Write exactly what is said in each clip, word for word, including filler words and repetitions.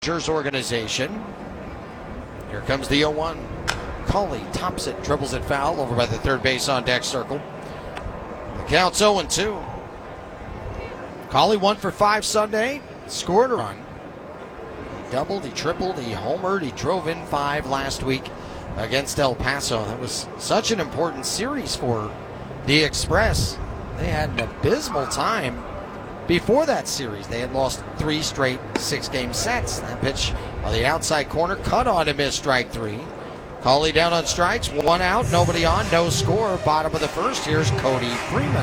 Rangers organization. Here comes the oh one. Cauley tops it, dribbles it foul over by the third base on deck circle. The count's oh and two. Cauley one for five Sunday, scored a run. He doubled, he tripled, he homered, he drove in five last week against El Paso. That was such an important series for the Express. They had an abysmal time before that series. They had lost three straight six-game sets. That pitch on the outside corner, cut on to miss strike three. Cauley down on strikes, one out, nobody on, no score. Bottom of the first, here's Cody Freeman.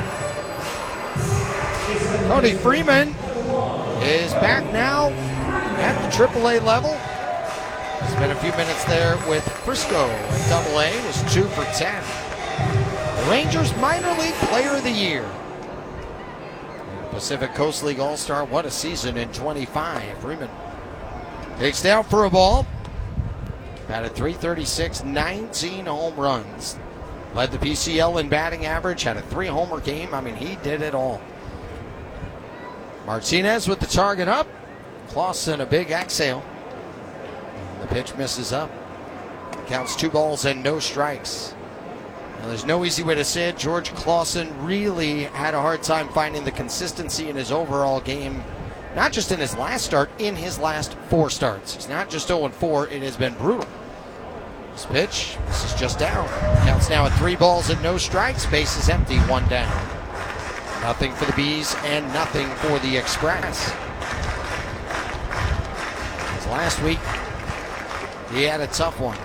Cody Freeman is back now at the triple A level. Spent a few minutes there with Frisco at double A, was two for ten. The Rangers Minor League Player of the Year. Pacific Coast League All-Star, what a season in twenty-five. Freeman takes down for a ball. Batted three thirty-six, nineteen home runs. Led the P C L in batting average, had a three-homer game. I mean, he did it all. Martinez with the target up. Clausen a big exhale. The pitch misses up. Counts two balls and no strikes. Now, there's no easy way to say it. George Clausen really had a hard time finding the consistency in his overall game. Not just in his last start, in his last four starts. It's not just oh and four, it has been brutal. This pitch, this is just down. Counts now at three balls and no strikes. Base is empty, one down. Nothing for the Bees and nothing for the Express. As last week, he had a tough one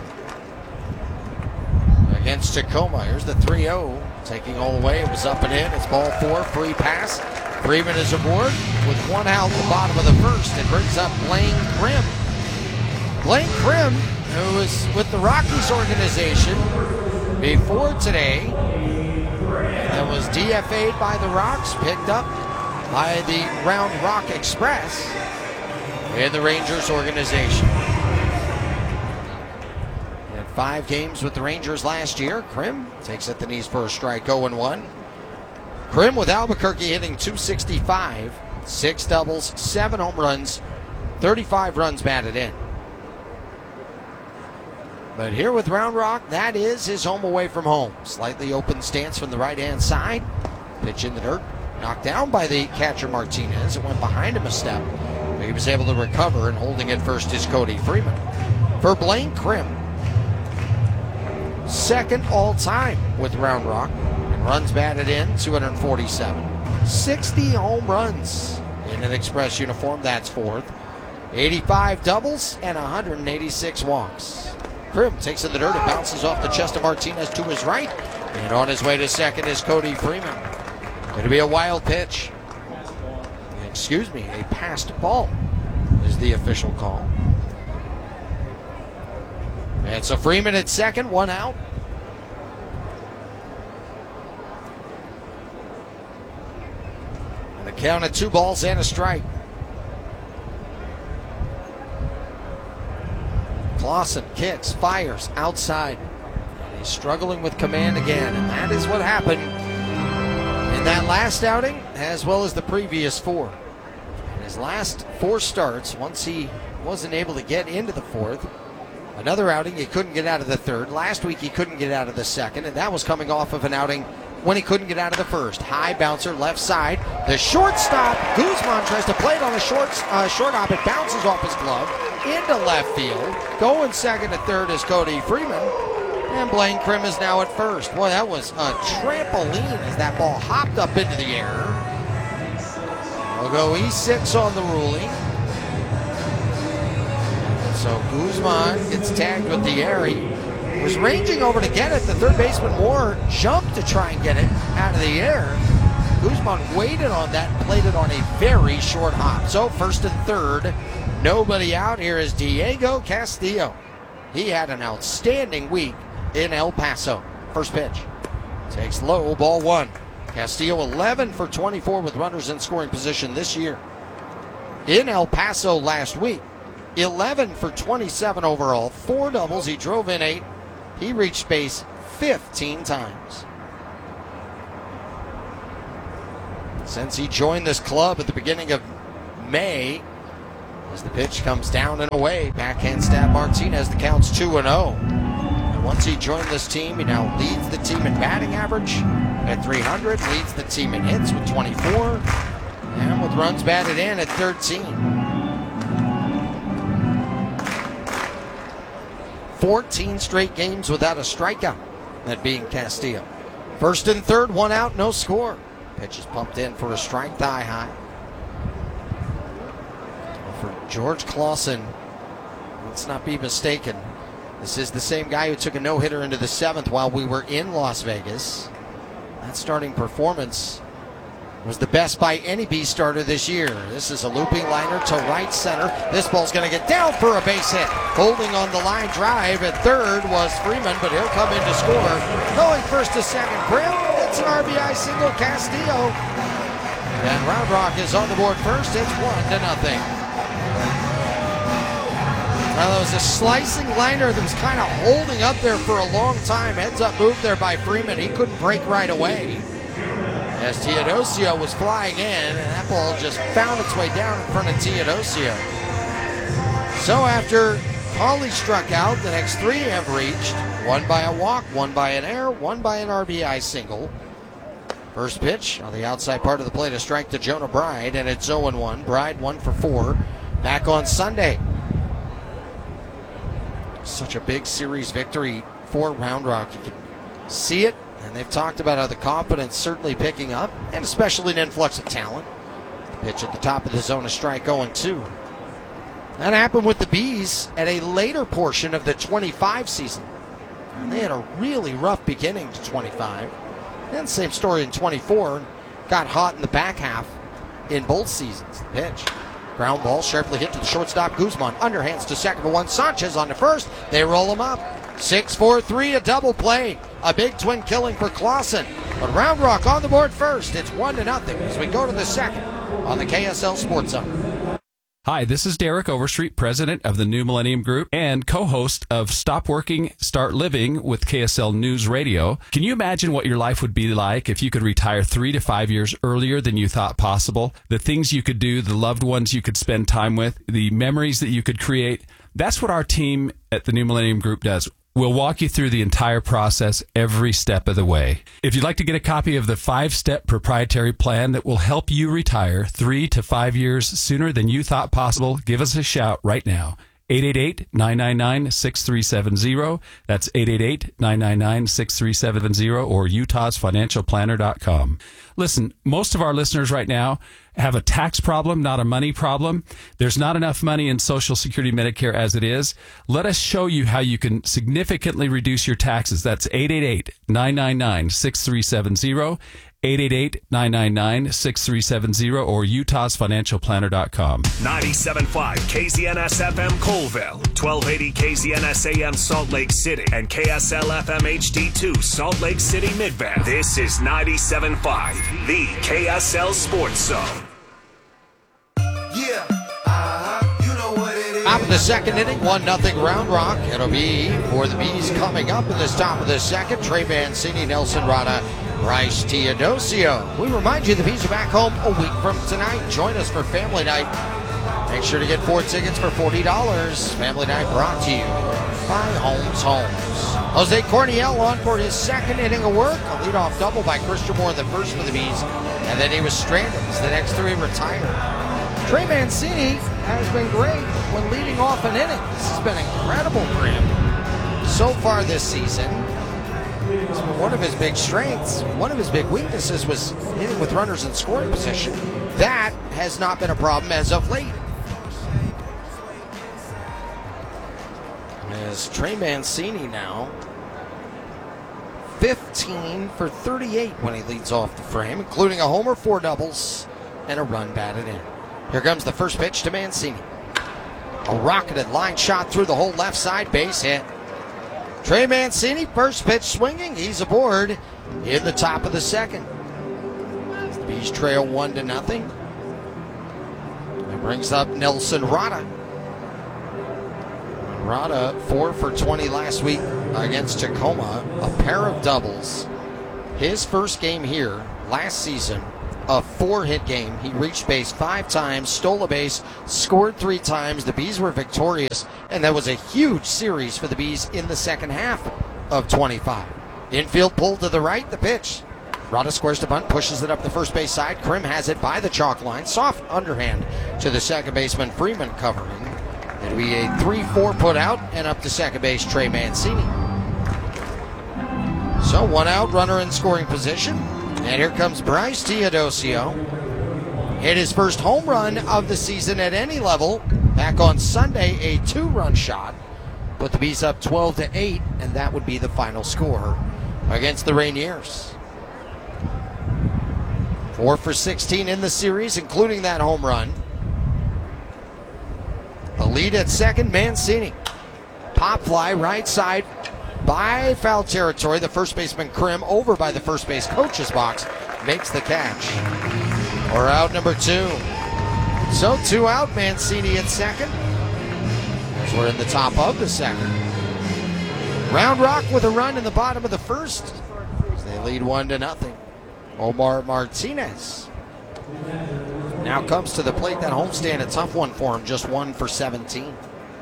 against Tacoma. Here's the three oh. Taking all the way, it was up and in. It's ball four, free pass. Freeman is aboard with one out at the bottom of the first. It brings up Blaine Krim. Blaine Krim, who was with the Rockies organization before today, and was D F A'd by the Rocks, picked up by the Round Rock Express in the Rangers organization. He had five games with the Rangers last year. Krim takes at the knees for a strike, oh and one. Krim with Albuquerque hitting two sixty-five, six doubles, seven home runs, thirty-five runs batted in. But here with Round Rock, that is his home away from home. Slightly open stance from the right-hand side. Pitch in the dirt, knocked down by the catcher Martinez. It went behind him a step, but he was able to recover, and holding it first is Cody Freeman. For Blaine Krim, second all-time with Round Rock. Runs batted in, two forty-seven. sixty home runs in an Express uniform, that's fourth. eighty-five doubles and one eighty-six walks. Krim takes in the dirt, it bounces off the chest of Martinez to his right. And on his way to second is Cody Freeman. Going to be a wild pitch. Excuse me, a passed ball is the official call. And so Freeman at second, one out. Count of two balls and a strike. Clausen kicks, fires outside. And he's struggling with command again, and that is what happened in that last outing, as well as the previous four. In his last four starts, once he wasn't able to get into the fourth, another outing he couldn't get out of the third. Last week he couldn't get out of the second, and that was coming off of an outing when he couldn't get out of the first. High bouncer, left side. The shortstop, Guzman, tries to play it on a short, uh, short hop. It bounces off his glove into left field. Going second and third is Cody Freeman. And Blaine Krim is now at first. Boy, that was a trampoline as that ball hopped up into the air. We'll go E six on the ruling. So Guzman gets tagged with the air. He was ranging over to get it. The third baseman Moore jumped to try and get it out of the air. Guzman waited on that and played it on a very short hop. So first and third, nobody out. Here is Diego Castillo. He had an outstanding week in El Paso. First pitch. Takes low, ball one. Castillo eleven for twenty-four with runners in scoring position this year. In El Paso last week, eleven for twenty-seven overall, four doubles. He drove in eight. He reached base fifteen times. Since he joined this club at the beginning of May, As the pitch comes down and away, backhand stab Martinez. The count's two and oh. And once he joined this team, he now leads the team in batting average at three hundred, leads the team in hits with twenty-four, and with runs batted in at thirteen. fourteen straight games without a strikeout, that being Castillo. First and third, one out, no score. Pitch is pumped in for a strike, thigh high. For George Clausen, let's not be mistaken, this is the same guy who took a no-hitter into the seventh while we were in Las Vegas. That starting performance was the best by any B starter this year. This is a looping liner to right center. This ball's going to get down for a base hit. Holding on the line drive at third was Freeman, but he'll come in to score. Going first to second, Grim. It's an R B I single, Castillo. And Round Rock is on the board first. It's one to nothing. Now, that was a slicing liner that was kind of holding up there for a long time. Heads up move there by Freeman. He couldn't break right away, as Teodosio was flying in, and that ball just found its way down in front of Teodosio. So after Pauly struck out, the next three have reached. One by a walk, one by an error, one by an R B I single. First pitch on the outside part of the plate, a strike to Jonah Bride, and it's oh and one. Bride one for four. Back on Sunday. Such a big series victory for Round Rock. You can see it, and they've talked about how the confidence certainly picking up, and especially an influx of talent. The pitch at the top of the zone, a strike oh and two. That happened with the Bees at a later portion of the twenty-five season. And they had a really rough beginning to twenty-five. And same story in twenty-four. Got hot in the back half in both seasons. The pitch. Ground ball sharply hit to the shortstop, Guzman. Underhands to second for one. Sanchez on the first. They roll him up. six four three, a double play. A big twin killing for Clausen. But Round Rock on the board first. It's one to nothing as we go to the second on the K S L Sports Zone. Hi, this is Derek Overstreet, president of the New Millennium Group and co-host of Stop Working, Start Living with K S L News Radio. Can you imagine what your life would be like if you could retire three to five years earlier than you thought possible? The things you could do, the loved ones you could spend time with, the memories that you could create. That's what our team at the New Millennium Group does. We'll walk you through the entire process every step of the way. If you'd like to get a copy of the five-step proprietary plan that will help you retire three to five years sooner than you thought possible, give us a shout right now. eight eight eight, nine nine nine, six three seven zero. That's eight eight eight, nine nine nine, six three seven zero or utahs financial planner dot com. Listen, most of our listeners right now have a tax problem, not a money problem. There's not enough money in Social Security Medicare as it is. Let us show you how you can significantly reduce your taxes. That's eight eight eight, nine nine nine, six three seven zero, eight eight eight, nine nine nine, six three seven zero or utahs financial planner dot com. ninety-seven point five K Z N S F M Colville, twelve eighty K Z N S A M Salt Lake City, and K S L F M H D two Salt Lake City Mid-Bend. This is ninety-seven point five, the K S L Sports Zone. Yeah, uh-huh. You know what it is. Top of the second inning, one nothing Round Rock. It'll be for the Bees coming up in this top of the second. Trey Mancini, Nelson Rada, Bryce Teodosio. We remind you the Bees are back home a week from tonight. Join us for Family Night. Make sure to get four tickets for forty dollars. Family Night brought to you by Holmes Homes. Jose Corniel on for his second inning of work. A leadoff double by Christian Moore, the first for the Bees. And then he was stranded as the next three retired. Trey Mancini has been great when leading off an inning. This has been incredible for him so far this season. It's been one of his big strengths. One of his big weaknesses was hitting with runners in scoring position. That has not been a problem as of late. As Trey Mancini now fifteen for thirty-eight when he leads off the frame, including a homer, four doubles, and a run batted in. Here comes the first pitch to Mancini. A rocketed line shot through the whole left side, base hit. Trey Mancini, first pitch swinging. He's aboard in the top of the second. The Bees trail one to nothing. It brings up Nelson Rada. Rada, four for twenty last week against Tacoma. A pair of doubles. His first game here last season a four-hit game. He reached base five times, stole a base, scored three times. The Bees were victorious, and that was a huge series for the Bees in the second half of twenty-five. Infield pulled to the right, the pitch. Rada squares to bunt, pushes it up the first base side. Krim has it by the chalk line. Soft underhand to the second baseman, Freeman covering. It'll be a three four put out, and up to second base, Trey Mancini. So one out, runner in scoring position. And here comes Bryce Teodosio. Hit his first home run of the season at any level. Back on Sunday, a two-run shot. Put the Bees up twelve to eight, and that would be the final score against the Rainiers. Four for sixteen in the series, including that home run. The lead at second, Mancini. Pop fly, right side, by foul territory. The first baseman, Krim, over by the first base coach's box, makes the catch. Or out number two. So two out, Mancini at second. As we're in the top of the second. Round Rock with a run in the bottom of the first. As they lead one to nothing. Omar Martinez now comes to the plate. That homestand, a tough one for him, just one for seventeen.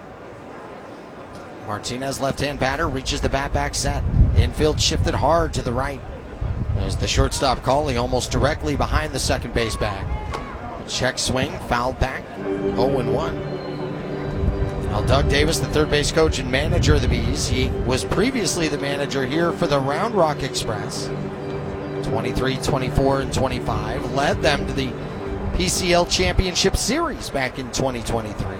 Martinez, left-hand batter, reaches the bat back set. Infield shifted hard to the right. There's the shortstop Cauley almost directly behind the second base bag. Check swing, fouled back, oh and one. Now Doug Davis, the third base coach and manager of the Bees. He was previously the manager here for the Round Rock Express. twenty-three, twenty-four, and twenty-five. Led them to the P C L Championship Series back in twenty twenty-three.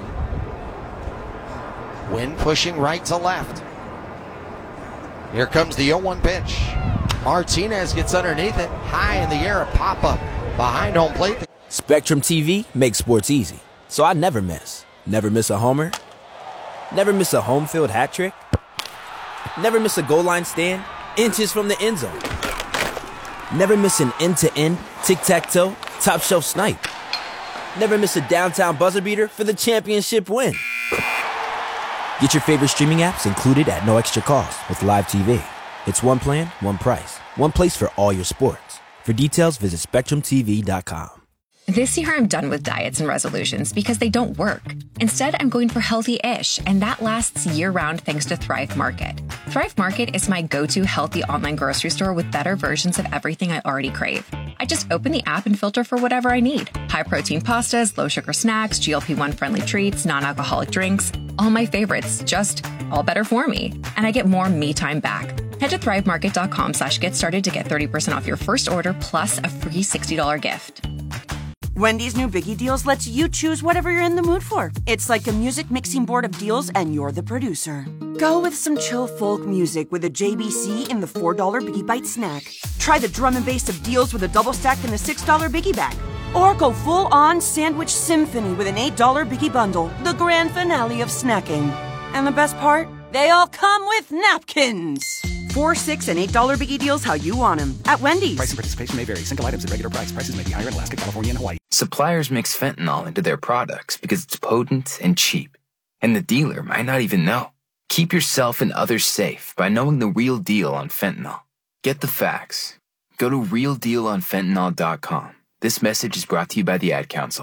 Wind pushing right to left. Here comes the oh one pitch. Martinez gets underneath it. High in the air, a pop-up behind home plate. Spectrum T V makes sports easy, so I never miss. Never miss a homer. Never miss a home field hat trick. Never miss a goal line stand inches from the end zone. Never miss an end-to-end, tic-tac-toe, top-shelf snipe. Never miss a downtown buzzer beater for the championship win. Get your favorite streaming apps included at no extra cost with Live T V. It's one plan, one price, one place for all your sports. For details, visit spectrum t v dot com. This year, I'm done with diets and resolutions because they don't work. Instead, I'm going for healthy-ish, and that lasts year-round thanks to Thrive Market. Thrive Market is my go-to healthy online grocery store with better versions of everything I already crave. I just open the app and filter for whatever I need. High-protein pastas, low-sugar snacks, G L P one friendly treats, non-alcoholic drinks. All my favorites, just all better for me. And I get more me time back. Head to thrivemarket.com slash get started to get thirty percent off your first order plus a free sixty dollars gift. Wendy's new Biggie Deals lets you choose whatever you're in the mood for. It's like a music mixing board of deals, and you're the producer. Go with some chill folk music with a J B C in the four dollar Biggie Bite snack. Try the drum and bass of deals with a double stack in the six dollar Biggie Bag. Or go full-on sandwich symphony with an eight dollar Biggie Bundle, the grand finale of snacking. And the best part? They all come with napkins. Four, six, and eight dollar Biggie Deals how you want them at Wendy's. Price and participation may vary. Single items at regular price. Prices may be higher in Alaska, California, and Hawaii. Suppliers mix fentanyl into their products because it's potent and cheap. And the dealer might not even know. Keep yourself and others safe by knowing the real deal on fentanyl. Get the facts. Go to real deal on fentanyl dot com. This message is brought to you by the Ad Council.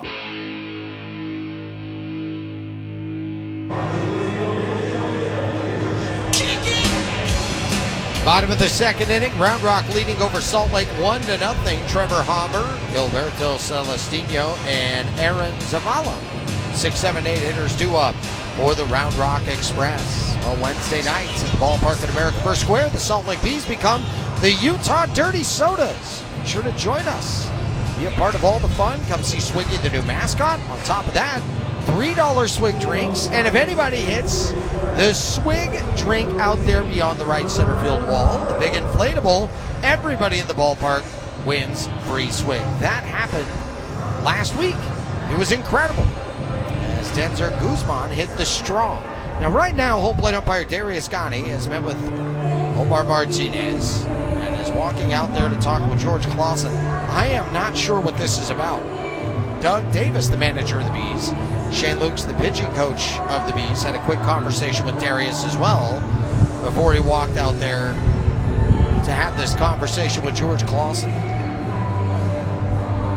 Bottom of the second inning, Round Rock leading over Salt Lake one to nothing. Trevor Hauber, Gilberto Celestino, and Aaron Zavala. Six, seven, eight hitters due up for the Round Rock Express. On Wednesday nights at the ballpark at American First Square, the Salt Lake Bees become the Utah Dirty Sodas. Be sure to join us. Be a part of all the fun. Come see Swiggy, the new mascot. On top of that, three dollar Swig drinks. And if anybody hits the Swig drink out there beyond the right center field wall, the big inflatable, everybody in the ballpark wins free Swig. That happened last week. It was incredible as Denzer Guzman hit the straw. Now, right now, home plate umpire Darius Gani has met with Omar Martinez and is walking out there to talk with George Clausen. I am not sure what this is about. Doug Davis, the manager of the Bees, Shane Lukes, the pitching coach of the Bees, had a quick conversation with Darius as well before he walked out there to have this conversation with George Clausen.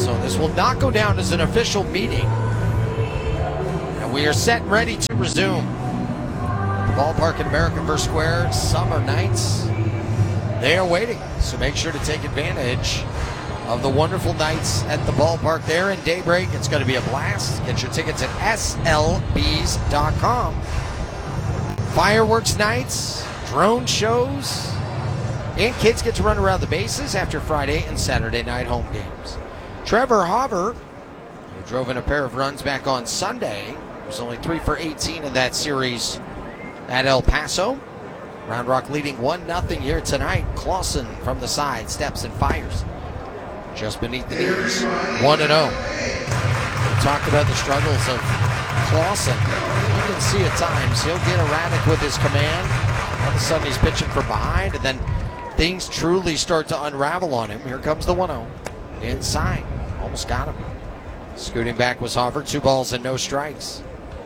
So this will not go down as an official meeting. And we are set and ready to resume. The ballpark in American First Square, summer nights. They are waiting, so make sure to take advantage of the wonderful nights at the ballpark there in Daybreak. It's going to be a blast. Get your tickets at S L Bs dot com. Fireworks nights, drone shows, and kids get to run around the bases after Friday and Saturday night home games. Trevor Hauver, who drove in a pair of runs back on Sunday, was only three for eighteen in that series at El Paso. Round Rock leading one nothing here tonight. Clausen from the side steps and fires. Just beneath the knees. one and oh. We talked about the struggles of Clausen. You can see at times he'll get erratic with his command. All of a sudden he's pitching from behind, and then things truly start to unravel on him. Here comes the one oh. Inside. Almost got him. Scooting back was Hauver. Two balls and no strikes.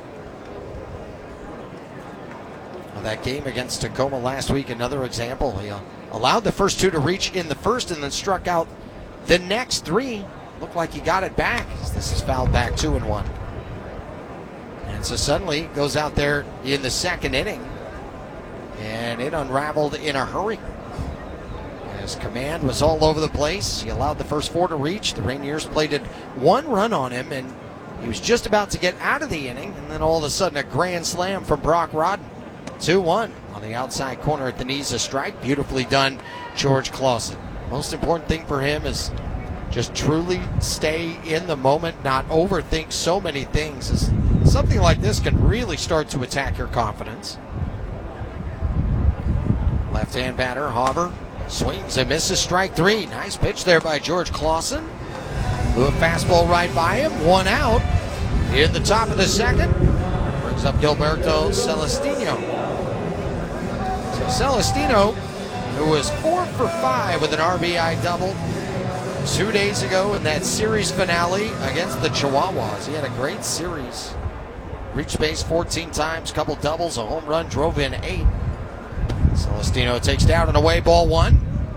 Well, that game against Tacoma last week, another example. He uh, allowed the first two to reach in the first and then struck out the next three. Looked like he got it back. This is fouled back two and one. And so suddenly goes out there in the second inning, and it unraveled in a hurry. His command was all over the place. He allowed the first four to reach. The Rainiers plated one run on him, and he was just about to get out of the inning, and then all of a sudden a grand slam from Brock Rodden. two one on the outside corner at the knees, a strike. Beautifully done, George Clausen. Most important thing for him is just truly stay in the moment, not overthink so many things. As something like this can really start to attack your confidence. Left-hand batter, Hauver, swings and misses, strike three. Nice pitch there by George Clausen. Blew a fastball right by him, one out. In the top of the second, brings up Gilberto Celestino. So Celestino, who was four for five with an R B I double two days ago in that series finale against the Chihuahuas. He had a great series. Reached base fourteen times, couple doubles, a home run, drove in eight. Celestino takes down an away ball one.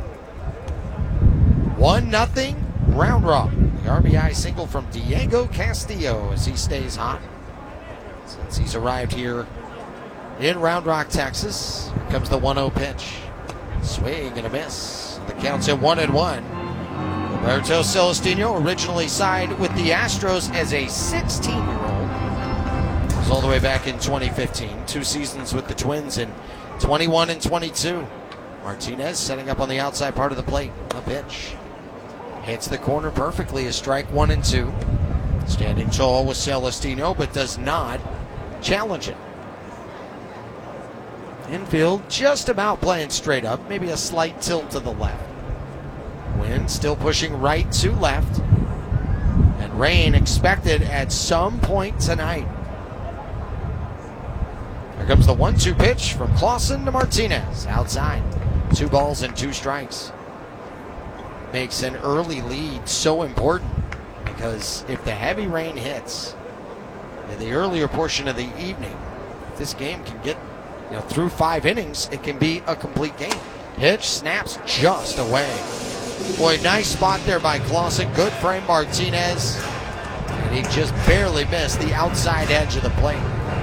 One nothing Round Rock. The R B I single from Diego Castillo as he stays hot since he's arrived here in Round Rock, Texas. Here comes the one oh pitch. Swing and a miss. The count's at one and one. Roberto Celestino, originally signed with the Astros as a sixteen-year-old. Was all the way back in twenty fifteen. Two seasons with the Twins in twenty-one and twenty-two. Martinez setting up on the outside part of the plate. A pitch. Hits the corner perfectly as strike one and two. Standing tall with Celestino, but does not challenge it. Infield just about playing straight up, maybe a slight tilt to the left. Wind still pushing right to left. And rain expected at some point tonight. Here comes the one two pitch from Clausen to Martinez. Outside. Two balls and two strikes. Makes an early lead so important, because if the heavy rain hits in the earlier portion of the evening, this game can get you know, through five innings, it can be a complete game. Pitch snaps just away. Boy, nice spot there by Clausen. Good frame, Martinez. And he just barely missed the outside edge of the plate.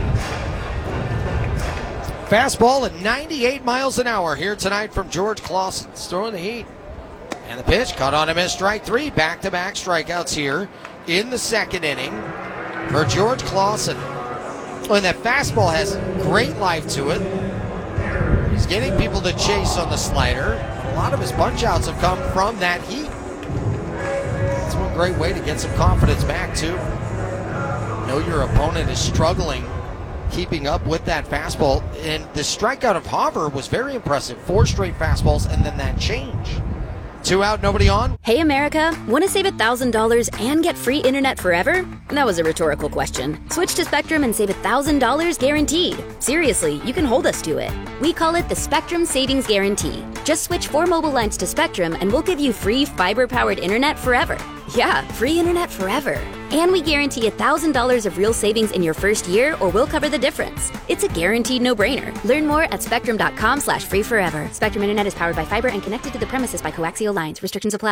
Fastball at ninety-eight miles an hour here tonight from George Clausen. Throwing the heat. And the pitch caught on him as strike three. Back-to-back strikeouts here in the second inning for George Clausen. And that fastball has great life to it. He's getting people to chase on the slider. A lot of his punch-outs have come from that heat. That's one great way to get some confidence back, too. Know your opponent is struggling keeping up with that fastball. And the strikeout of Hauver was very impressive. Four straight fastballs and then that change. Two out, nobody on. Hey, America. Want to save one thousand dollars and get free internet forever? That was a rhetorical question. Switch to Spectrum and save one thousand dollars guaranteed. Seriously, you can hold us to it. We call it the Spectrum Savings Guarantee. Just switch four mobile lines to Spectrum and we'll give you free fiber-powered internet forever. Yeah, free internet forever. And we guarantee one thousand dollars of real savings in your first year, or we'll cover the difference. It's a guaranteed no-brainer. Learn more at spectrum.com slash free forever. Spectrum Internet is powered by fiber and connected to the premises by coaxial lines. Restrictions apply.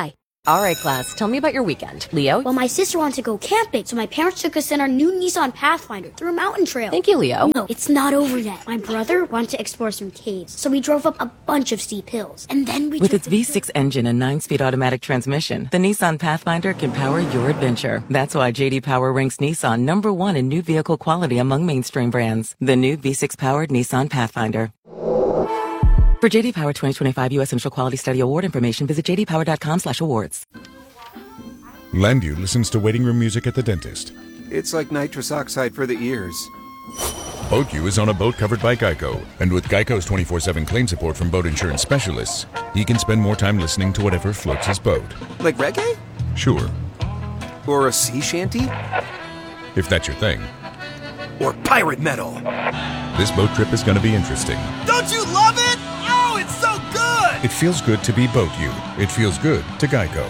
All right, class, tell me about your weekend. Leo? Well, my sister wanted to go camping, so my parents took us in our new Nissan Pathfinder through a mountain trail. Thank you, Leo. No, it's not over yet. My brother wanted to explore some caves, so we drove up a bunch of steep hills. And then we With took its V six engine and nine-speed automatic transmission, the Nissan Pathfinder can power your adventure. That's why J D Power ranks Nissan number one in new vehicle quality among mainstream brands. The new V six-powered Nissan Pathfinder. For J D Power twenty twenty-five U S Initial Quality Study Award information, visit j d power dot com slash awards. Landview listens to waiting room music at the dentist. It's like nitrous oxide for the ears. BoatU is on a boat covered by Geico, and with Geico's twenty-four seven claim support from boat insurance specialists, he can spend more time listening to whatever floats his boat. Like reggae? Sure. Or a sea shanty? If that's your thing. Or pirate metal. This boat trip is going to be interesting. Don't you love it? Oh, it's so good! It feels good to be BoatU. It feels good to Geico.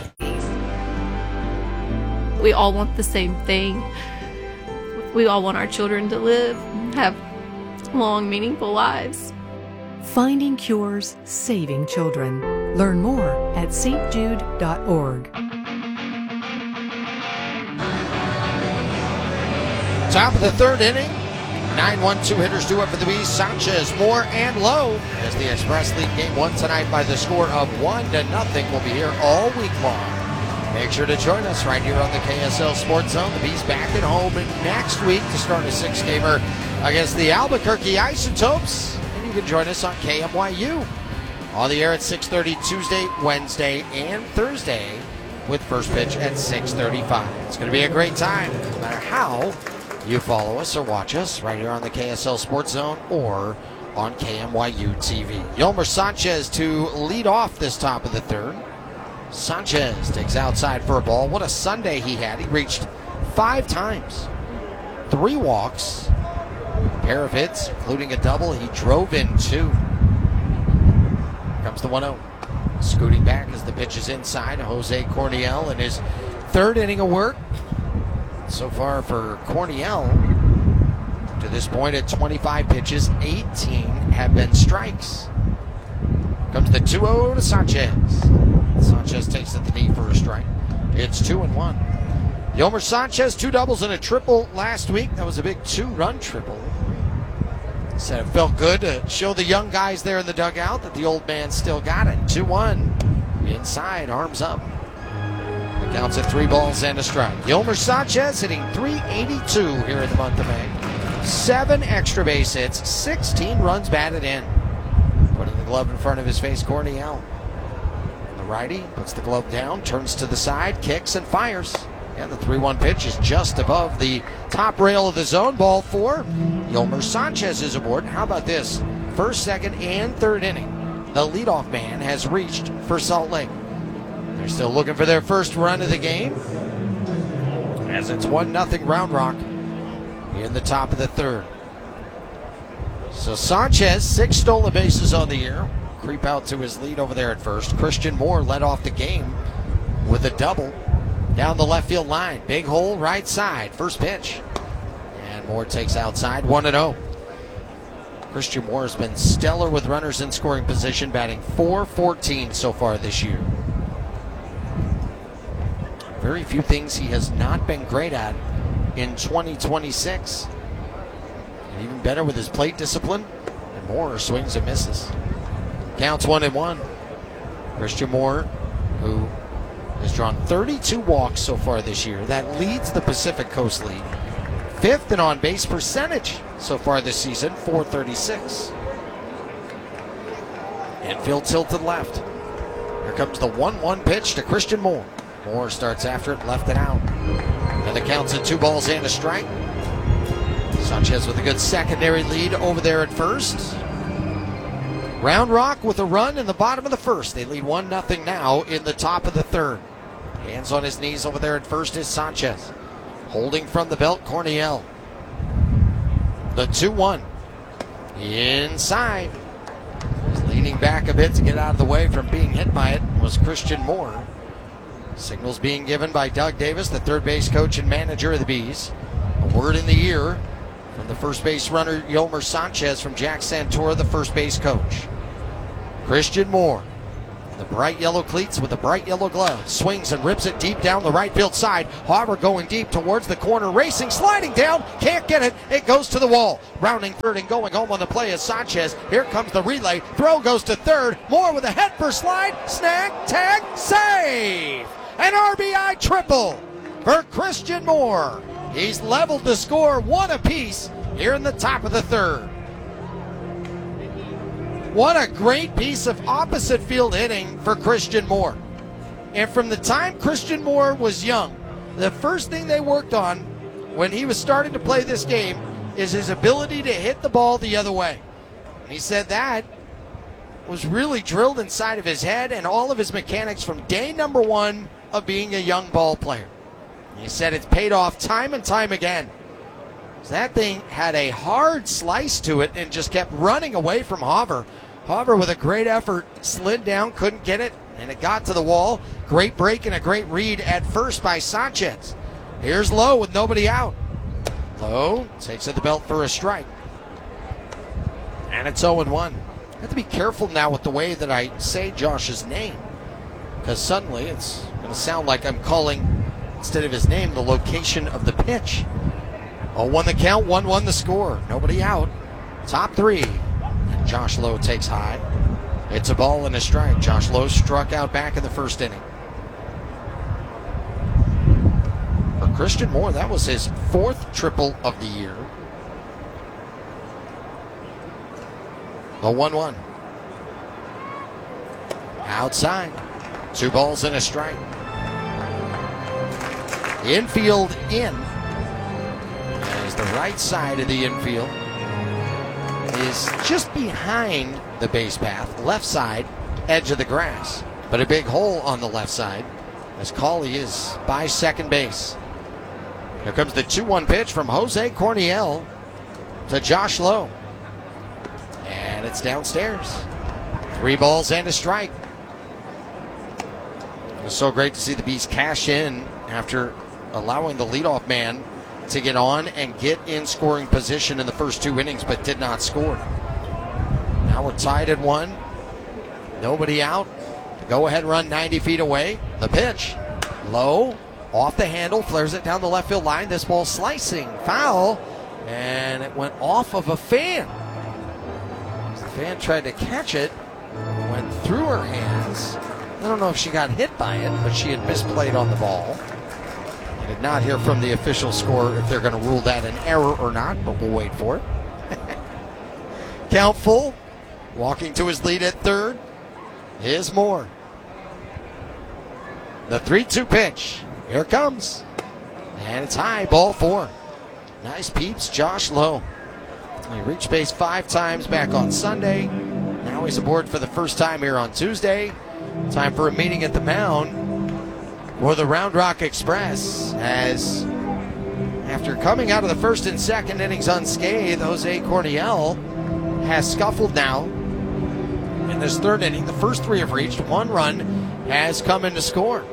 We all want the same thing. We all want our children to live, have long, meaningful lives. Finding cures, saving children. Learn more at s t jude dot org. Top of the third inning. nine one two hitters due up for the Bees. Sanchez, Moore, and Lowe as the Express lead game one tonight by the score of one to nothing. We'll be here all week long. Make sure to join us right here on the K S L Sports Zone. The Bees back at home next week to start a six-gamer against the Albuquerque Isotopes. And you can join us on K M Y U on the air at six thirty Tuesday, Wednesday, and Thursday with first pitch at six thirty-five. It's going to be a great time no matter how you follow us or watch us right here on the K S L Sports Zone or on K M Y U T V. Yolmer Sanchez to lead off this top of the third. Sanchez takes outside for a ball. What a Sunday he had. He reached five times. Three walks. A pair of hits, including a double. He drove in two. Here comes the one oh. Scooting back as the pitch is inside. Jose Corniel in his third inning of work. So far for Corniel, to this point at twenty-five pitches, eighteen have been strikes. Comes the two oh to Sanchez. Sanchez takes at the knee for a strike. It's two and one. Yolmer Sanchez, two doubles and a triple last week. That was a big two-run triple. Said it felt good to show the young guys there in the dugout that the old man still got it. two one. Inside, arms up. The count's at three balls and a strike. Yolmer Sanchez hitting three eighty-two here in the month of May. Seven extra base hits, sixteen runs batted in. Putting the glove in front of his face, Corniel. The righty puts the glove down, turns to the side, kicks and fires. And the three one pitch is just above the top rail of the zone. Ball four. Yolmer Sanchez is aboard. How about this? First, second, and third inning. The leadoff man has reached for Salt Lake. They're still looking for their first run of the game, as it's one nothing Round Rock in the top of the third. So Sanchez, six stolen bases on the year. Creep out to his lead over there at first. Christian Moore led off the game with a double down the left field line. Big hole right side. First pitch. And Moore takes outside, one and oh. Christian Moore has been stellar with runners in scoring position, batting four fourteen so far this year. Very few things he has not been great at in twenty twenty-six. And even better with his plate discipline. And Moore swings and misses. Counts one and one. Christian Moore, who has drawn thirty-two walks so far this year. That leads the Pacific Coast League. Fifth in on-base percentage so far this season, four thirty-six. Infield tilted left. Here comes the one one pitch to Christian Moore. Moore starts after it, left it out. And the count's at two balls and a strike. Sanchez with a good secondary lead over there at first. Round Rock with a run in the bottom of the first. They lead one nothing now in the top of the third. Hands on his knees over there at first is Sanchez. Holding from the belt, Corniel. The two one. Inside. He's leaning back a bit to get out of the way from being hit by it was Christian Moore. Signals being given by Doug Davis, the third base coach and manager of the Bees. A word in the ear from the first base runner, Yolmer Sanchez, from Jack Santora, the first base coach. Christian Moore The bright yellow cleats with the bright yellow glove. Swings and rips it deep down the right field side. Hauver going deep towards the corner. Racing, sliding down. Can't get it. It goes to the wall. Rounding third and going home on the play is Sanchez. Here comes the relay. Throw goes to third. Moore with a head first slide. Snag, tag, save. An R B I triple for Christian Moore. He's leveled the score one apiece here in the top of the third. What a great piece of opposite field hitting for Christian Moore. And from the time Christian Moore was young, the first thing they worked on when he was starting to play this game is his ability to hit the ball the other way. And he said that was really drilled inside of his head and all of his mechanics from day number one of being a young ball player. He said it's paid off time and time again. That thing had a hard slice to it and just kept running away from Hauver. Hauver with a great effort slid down, couldn't get it, and it got to the wall. Great break and a great read at first by Sanchez. Here's Lowe with nobody out. Lowe takes at the belt for a strike. And it's oh and one. I have to be careful now with the way that I say Josh's name, because suddenly it's going to sound like I'm calling, instead of his name, the location of the pitch. oh one the count, one one the score. Nobody out. Top three. And Josh Lowe takes high. It's a ball and a strike. Josh Lowe struck out back in the first inning. For Christian Moore, that was his fourth triple of the year. The one one. Outside. Two balls and a strike. Infield in. As the right side of the infield is just behind the base path, left side, edge of the grass. But a big hole on the left side as Cawley is by second base. Here comes the two one pitch from Jose Corniel to Josh Lowe. And it's downstairs. Three balls and a strike. It was so great to see the Bees cash in after allowing the leadoff man to get on and get in scoring position in the first two innings, but did not score. Now we're tied at one. Nobody out. The go-ahead run ninety feet away. The pitch. Low. Off the handle. Flares it down the left field line. This ball slicing. Foul. And it went off of a fan. The fan tried to catch it. Went through her hands. I don't know if she got hit by it, but she had misplayed on the ball. I did not hear from the official score if they're going to rule that an error or not, but we'll wait for it. Count full. Walking to his lead at third is Moore. The three two pitch. Here it comes. And it's high, ball four. Nice peeps, Josh Lowe. He reached base five times back on Sunday. Now he's aboard for the first time here on Tuesday. Time for a meeting at the mound for the Round Rock Express, as after coming out of the first and second innings unscathed, Jose Corniel has scuffled now in this third inning. The first three have reached. One run has come in to score.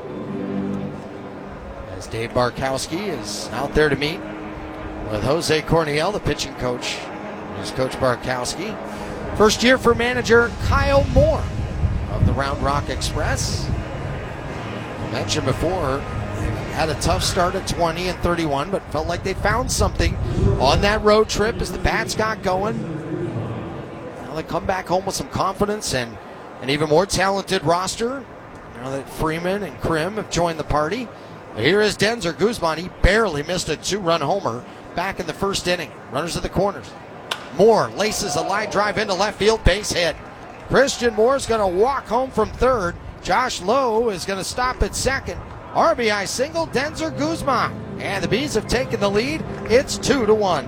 As Dave Barkowski is out there to meet with Jose Corniel, the pitching coach, is Coach Barkowski. First year for manager Kyle Moore of the Round Rock Express. I mentioned before, had a tough start at twenty and thirty-one, but felt like they found something on that road trip as the bats got going. Now they come back home with some confidence and an even more talented roster. Now that Freeman and Krim have joined the party. But here is Denzer Guzman. He barely missed a two-run homer back in the first inning. Runners at the corners. Moore laces a line drive into left field, base hit. Christian Moore's going to walk home from third. Josh Lowe is going to stop at second. R B I single, Denzer Guzman. And the Bees have taken the lead. It's two to one.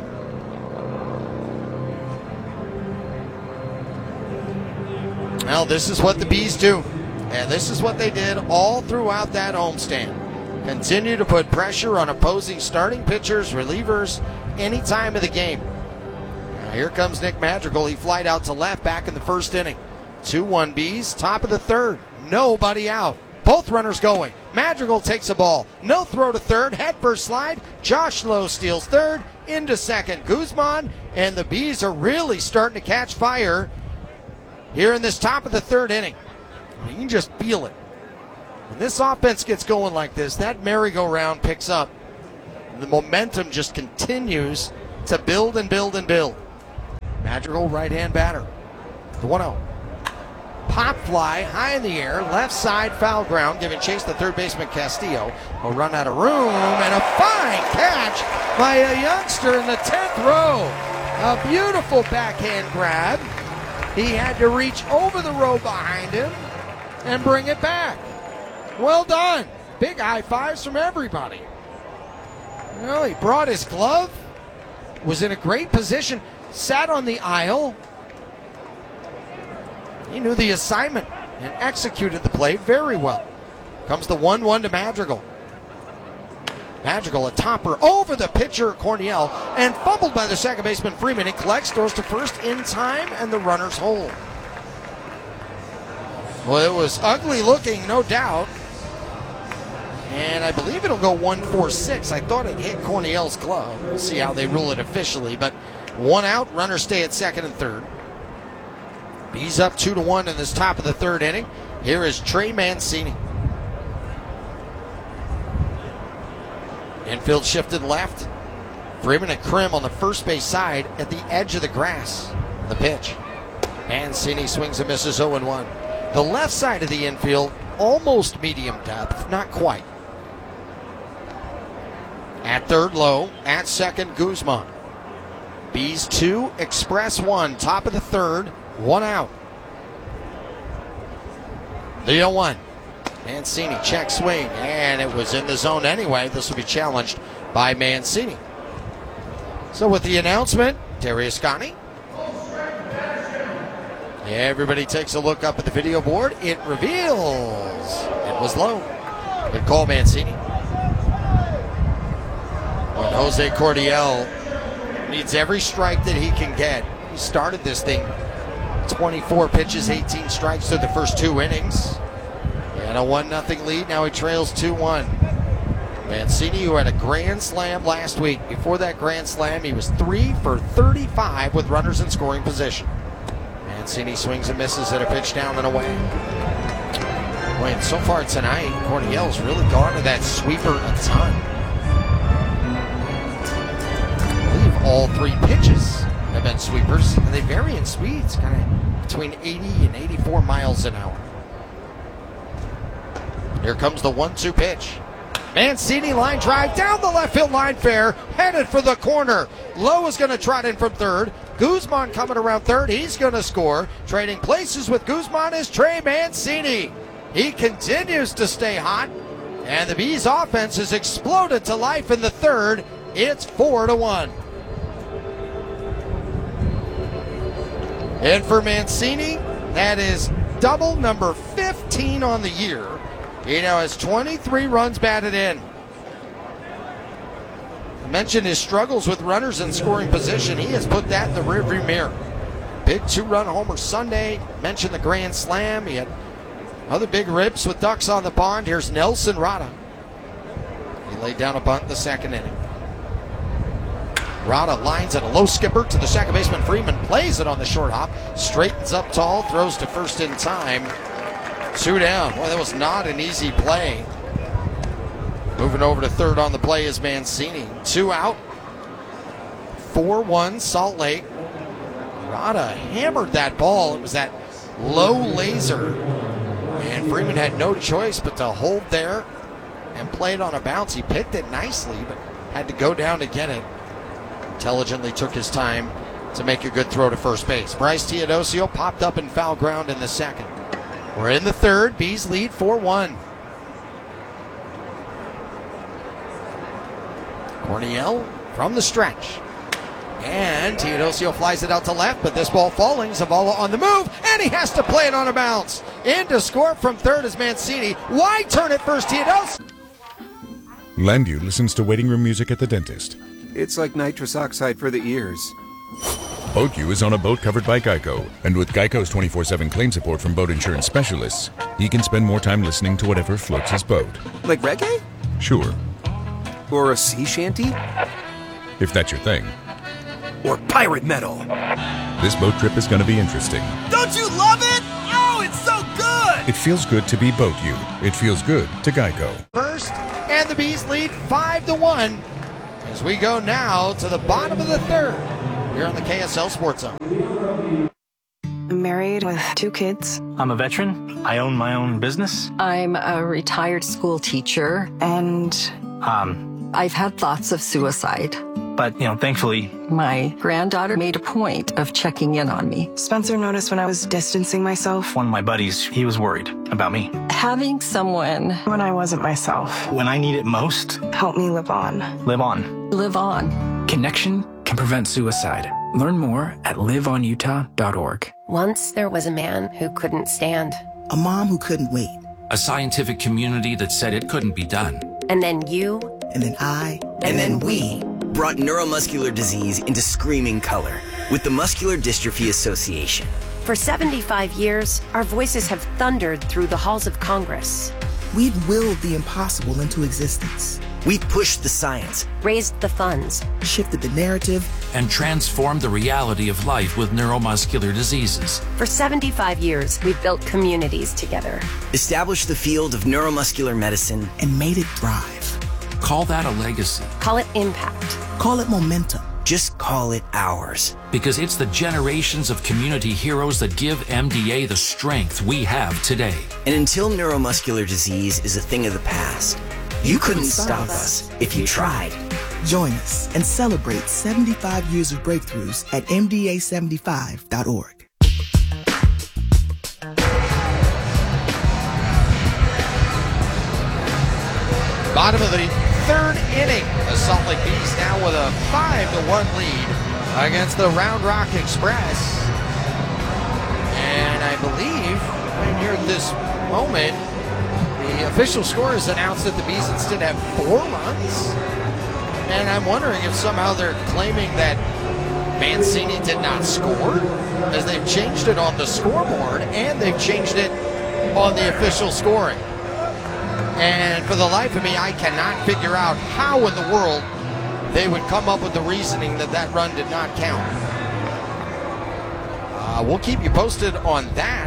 Well, this is what the Bees do. And this is what they did all throughout that homestand. Continue to put pressure on opposing starting pitchers, relievers, any time of the game. Now here comes Nick Madrigal. He flied out to left back in the first inning. two one Bees, top of the third. Nobody out. Both runners going. Madrigal takes a ball. No throw to third. Head first slide. Josh Lowe steals third. Into second. Guzman. And the Bees are really starting to catch fire here in this top of the third inning. You can just feel it. When this offense gets going like this, that merry-go-round picks up. The momentum just continues to build and build and build. Madrigal, right-hand batter. The one oh. Pop fly high in the air, left side foul ground, giving chase to third baseman Castillo. A run out of room, and a fine catch by a youngster in the tenth row. A beautiful backhand grab. He had to reach over the row behind him and bring it back. Well done. Big high fives from everybody. Well, he brought his glove, was in a great position, sat on the aisle. He knew the assignment and executed the play very well. Comes the one one to Madrigal. Madrigal, a topper over the pitcher, Corniel, and fumbled by the second baseman, Freeman. He collects, throws to first in time, and the runners hold. Well, it was ugly looking, no doubt. And I believe it'll go one four six. I thought it hit Corniel's glove. We'll see how they rule it officially. But one out, runners stay at second and third. He's up two to one in this top of the third inning. Here is Trey Mancini. Infield shifted left. Freeman and Krim on the first base side at the edge of the grass. The pitch. Mancini swings and misses oh one. The left side of the infield, almost medium depth, not quite. At third, low. At second, Guzman. Bees two, Express one. Top of the third, one out. The oh one. Mancini, check swing, and it was in the zone anyway. This will be challenged by Mancini. So with the announcement, Darius Connie. Everybody takes a look up at the video board. It reveals it was low. Good call, Mancini. When Jose Cordial needs every strike that he can get. He started this thing twenty-four pitches, eighteen strikes through the first two innings. And a one nothing lead. Now he trails two one. Mancini, who had a grand slam last week. Before that grand slam, he was three for thirty-five with runners in scoring position. Mancini swings and misses at a pitch down and away. Boy, and so far tonight, Corniel's really gone to that sweeper a ton. I believe all three pitches have been sweepers, and they vary in speeds, kind of between eighty and eighty-four miles an hour. Here comes the one two pitch. Mancini line drive down the left field line fair, headed for the corner. Lowe is going to trot in from third. Guzman coming around third. He's going to score. Trading places with Guzman is Trey Mancini. He continues to stay hot, and the Bees offense has exploded to life in the third. It's four to one. And for Mancini, that is double number fifteen on the year. He now has twenty-three runs batted in. I mentioned his struggles with runners in scoring position. He has put that in the rearview mirror. Big two-run homer Sunday. Mentioned the grand slam. He had other big rips with ducks on the pond. Here's Nelson Rada. He laid down a bunt in the second inning. Rada lines at a low skipper to the second baseman. Freeman plays it on the short hop. Straightens up tall. Throws to first in time. Two down. Well, that was not an easy play. Moving over to third on the play is Mancini. Two out. four one Salt Lake. Rada hammered that ball. It was that low laser. And Freeman had no choice but to hold there and play it on a bounce. He picked it nicely, but had to go down to get it. Intelligently took his time to make a good throw to first base. Bryce Teodosio popped up in foul ground in the second. We're in the third. Bees lead four one. Corniel from the stretch. And Teodosio flies it out to left, but this ball falling. Zavala on the move, and he has to play it on a bounce. In to score from third is Mancini. Wide turn at first, Teodosio. Landu listens to waiting room music at the dentist. It's like nitrous oxide for the ears. BoatU is on a boat covered by Geico, and with Geico's twenty-four seven claim support from boat insurance specialists, he can spend more time listening to whatever floats his boat. Like reggae? Sure. Or a sea shanty? If that's your thing. Or pirate metal? This boat trip is going to be interesting. Don't you love it? Oh, it's so good! It feels good to be Boat You. It feels good to Geico. First, and the Bees lead five to one as we go now to the bottom of the third here on the K S L Sports Zone. I'm married with two kids. I'm a veteran. I own my own business. I'm a retired school teacher. And Um, I've had thoughts of suicide. but, you know, thankfully, My granddaughter made a point of checking in on me. Spencer noticed when I was distancing myself. one of my buddies, he was worried about me. Having someone When I wasn't myself. When I need it most, Help me live on. live on. live on. Connection can prevent suicide. Learn more at live on utah dot org. Once there was a man who couldn't stand. A mom who couldn't wait. A scientific community that said it couldn't be done. And then you. And then I. And, then we. Brought neuromuscular disease into screaming color with the Muscular Dystrophy Association. For seventy-five years, our voices have thundered through the halls of Congress. We've willed the impossible into existence. We've pushed the science, raised the funds, shifted the narrative, and transformed the reality of life with neuromuscular diseases. For seventy-five years, we've built communities together. established the field of neuromuscular medicine, and made it thrive. Call that a legacy. Call it impact. Call it momentum. Just call it ours. Because it's the generations of community heroes that give M D A the strength we have today. And until neuromuscular disease is a thing of the past, you couldn't stop us if you tried. Join us and celebrate seventy-five years of breakthroughs at M D A seventy-five dot org. Bottom of the third inning, the Salt Lake Bees now with a five to one lead against the Round Rock Express. And I believe right here at this moment, the official score is announced that the Bees instead have four runs. And I'm wondering if somehow they're claiming that Mancini did not score, as they've changed it on the scoreboard and they've changed it on the official scoring. And for the life of me, I cannot figure out how in the world they would come up with the reasoning that that run did not count. Uh, we'll keep you posted on that.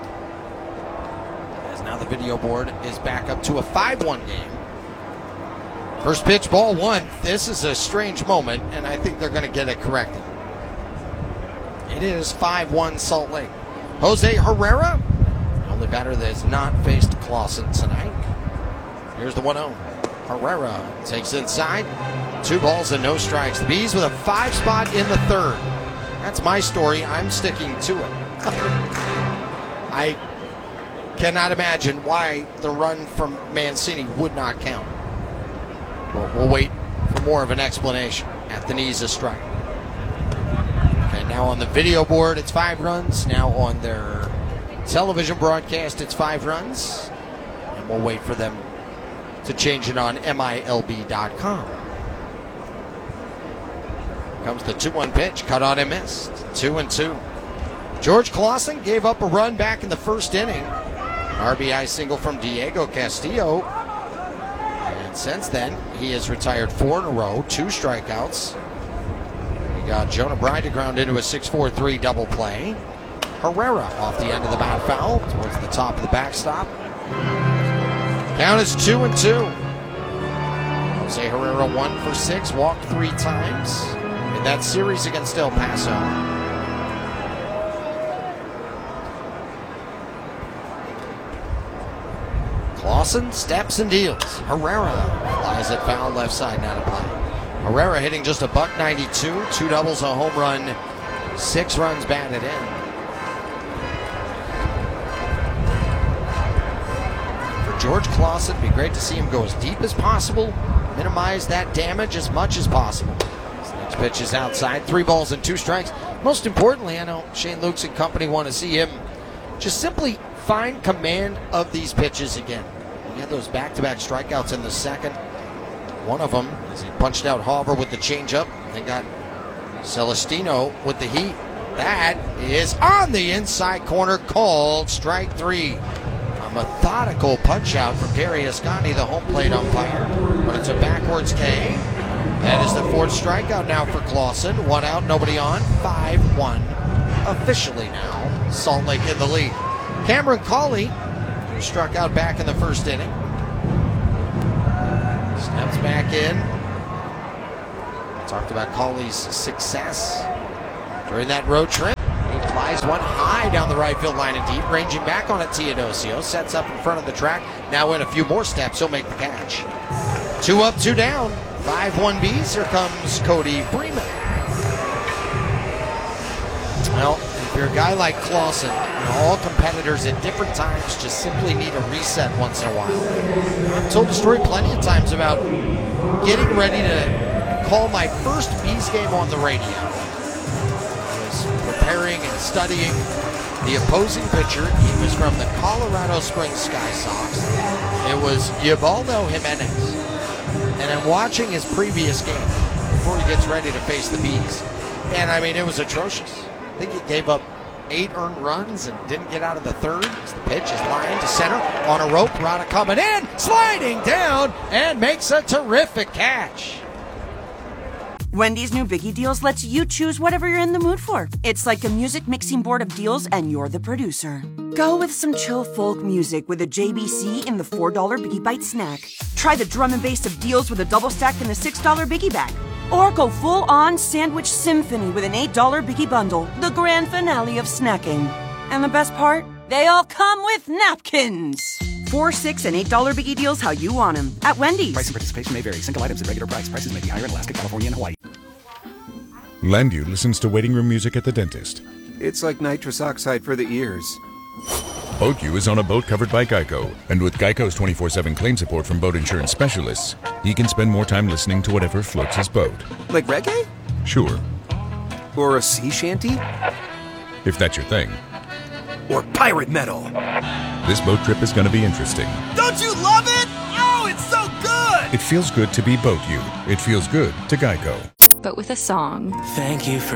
As now the video board is back up to a five one game. First pitch, ball one. This is a strange moment, and I think they're going to get it corrected. It is five one Salt Lake. Jose Herrera, the only batter that has not faced Clausen tonight. Here's the one oh. Herrera takes inside. Two balls and no strikes. The Bees with a five spot in the third. That's my story. I'm sticking to it. I cannot imagine why the run from Mancini would not count. We'll, we'll wait for more of an explanation at the knees of strike. Okay, now on the video board, it's five runs. Now on their television broadcast, it's five runs. And we'll wait for them to change it on M I L B dot com. Comes the two one pitch, cut on and missed. Two and two. George Clausen gave up a run back in the first inning. An R B I single from Diego Castillo. And since then, he has retired four in a row, two strikeouts. We got Jonah Bride to ground into a six four three double play. Herrera off the end of the bat foul towards the top of the backstop. Count is two and two. Jose Herrera one for six, walked three times in that series against El Paso. Clausen steps and deals. Herrera flies it foul left side, not a play. Herrera hitting just a buck ninety-two, two doubles, a home run, six runs batted in. George Clausen, it'd be great to see him go as deep as possible, minimize that damage as much as possible. This next pitch is outside, three balls and two strikes. Most importantly, I know Shane Lukes and company want to see him just simply find command of these pitches again. He had those back-to-back strikeouts in the second. One of them, as he punched out Hauber with the changeup, they got Celestino with the heat. That is on the inside corner, called strike three. Methodical punch out from Gary Ascani, the home plate umpire, but it's a backwards K. That is the fourth strikeout now for Clausen. One out, nobody on. five one officially now. Salt Lake in the lead. Cameron Cawley who struck out back in the first inning. Snaps back in. Talked about Cawley's success during that road trip. He flies one high down the right field line and deep, ranging back on it. Teodosio sets up in front of the track. Now in a few more steps, he'll make the catch. Two up, two down. five one Bs. Here comes Cody Freeman. Well, if you're a guy like Clausen, you know, all competitors at different times just simply need a reset once in a while. I've told the story plenty of times about getting ready to call my first Bees game on the radio. I was preparing and studying the opposing pitcher. He was from the Colorado Springs Sky Sox. It was Ubaldo Jimenez. And I'm watching his previous game before he gets ready to face the Bees. And I mean, it was atrocious. I think he gave up eight earned runs and didn't get out of the third. As the pitch is lined to center on a rope. Rada coming in, sliding down, and makes a terrific catch. Wendy's new Biggie Deals lets you choose whatever you're in the mood for. It's like a music mixing board of deals, and you're the producer. Go with some chill folk music with a J B C in the four dollar Biggie Bite snack. Try the drum and bass of deals with a double stack in the six dollar Biggie Bag. Or go full-on sandwich symphony with an eight dollar Biggie Bundle, the grand finale of snacking. And the best part? They all come with napkins. Four, six, and eight dollar Biggie Deals how you want them at Wendy's. Price and participation may vary. Single items at regular price. Prices may be higher in Alaska, California, and Hawaii. Landu listens to waiting room music at the dentist. It's like nitrous oxide for the ears. Boat U is on a boat covered by Geico, and with Geico's twenty-four seven claim support from boat insurance specialists, he can spend more time listening to whatever floats his boat. Like reggae? Sure. Or a sea shanty? If that's your thing. Or pirate metal. This boat trip is going to be interesting. Don't you love it? Oh, it's so good! It feels good to be Boat U. It feels good to Geico. But with a song. Thank you for